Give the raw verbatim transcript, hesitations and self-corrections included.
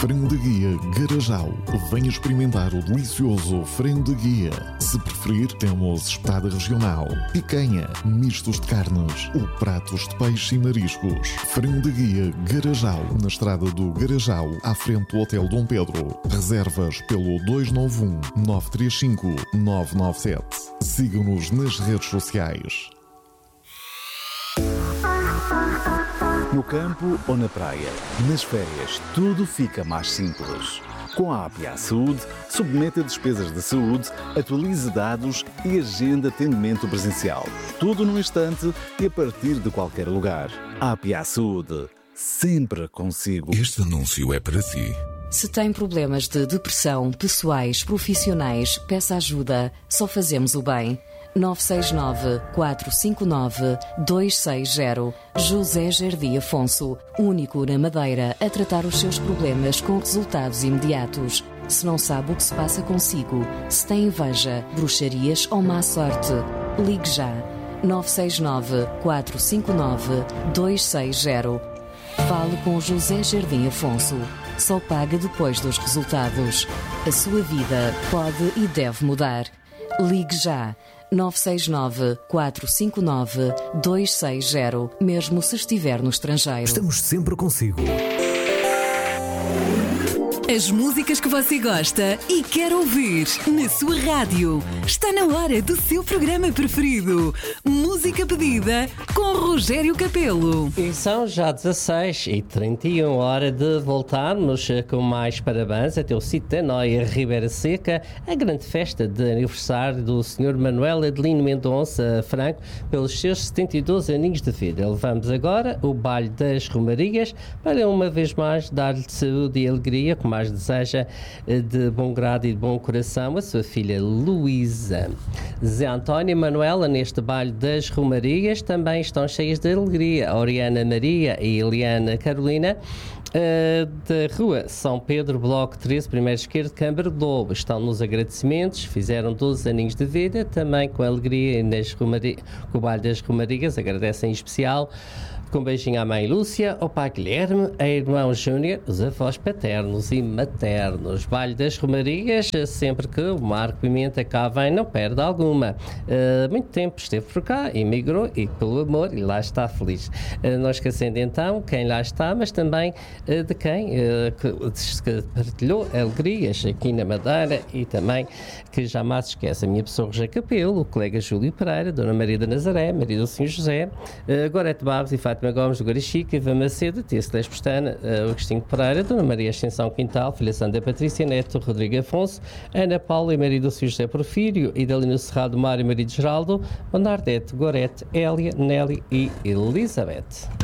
Frango de Guia Garajal. Venha experimentar o delicioso frango de guia. Se preferir, temos espetada regional, picanha, mistos de carnes ou pratos de peixe e mariscos. Frango de Guia Garajal, na estrada do Garajal, à frente do Hotel Dom Pedro. Reservas pelo dois nove um, nove três cinco, nove nove sete. Siga-nos nas redes sociais. No campo ou na praia, nas férias, tudo fica mais simples. Com a A P A Saúde, submeta despesas de saúde, atualize dados e agenda atendimento presencial. Tudo num instante e a partir de qualquer lugar. A P A Saúde, sempre consigo. Este anúncio é para si. Se tem problemas de depressão, pessoais, profissionais, peça ajuda. Só fazemos o bem. nove seis nove, quatro cinco nove, dois seis zero. José Jardim Afonso, único na Madeira a tratar os seus problemas com resultados imediatos. Se não sabe o que se passa consigo, se tem inveja, bruxarias ou má sorte, ligue já. nove seis nove, quatro cinco nove, dois seis zero. Fale com José Jardim Afonso. Só paga depois dos resultados. A sua vida pode e deve mudar. Ligue já. nove seis nove, quatro cinco nove, dois seis zero, mesmo se estiver no estrangeiro. Estamos sempre consigo. As músicas que você gosta e quer ouvir na sua rádio. Está na hora do seu programa preferido. Música pedida com Rogério Capelo. E são já dezasseis e trinta e uma, hora de voltarmos com mais parabéns até o sítio da Noia Ribeira Seca, a grande festa de aniversário do senhor Manuel Adelino Mendonça Franco pelos seus setenta e dois aninhos de vida. Levamos agora o baile das Romarias para uma vez mais dar-lhe saúde e alegria, como mais deseja de bom grado e de bom coração a sua filha Luísa. Zé António e Manuela, neste baile das Romarias, também estão cheias de alegria. A Oriana Maria e Eliana Carolina, Uh, da Rua São Pedro, Bloco treze, primeiro esquerdo, Câmara de Lobo, estão nos agradecimentos, fizeram doze aninhos de vida, também com alegria nas Romari... com o baile das Romarigas, agradecem em especial, com um beijinho à mãe Lúcia, ao pai Guilherme, a irmão Júnior, os avós paternos e maternos. Baile das Romarigas, sempre que o Marco Pimenta cá vem, não perde alguma. Uh, muito tempo esteve por cá, emigrou e pelo amor, e lá está feliz. Uh, não esquecendo então quem lá está, mas também uh, de quem uh, que, que partilhou alegrias aqui na Madeira e também que jamais se esquece a minha pessoa Rogério Capelo, o colega Júlio Pereira, Dona Maria da Nazaré, Maria do Senhor José, uh, Gorete Barros e Fátima Gomes do Garichica, Iva Macedo, Tia Celeste Pestana, uh, Agostinho Pereira, Dona Maria Ascensão Quintal, Filha Sandra Patrícia, Neto Rodrigo Afonso, Ana Paula e Maria do Senhor José Porfírio, Idalino Cerrado Mário e Maria de Geraldo, Bonardete, Gorete, Hélia, Nelly e Elizabeth.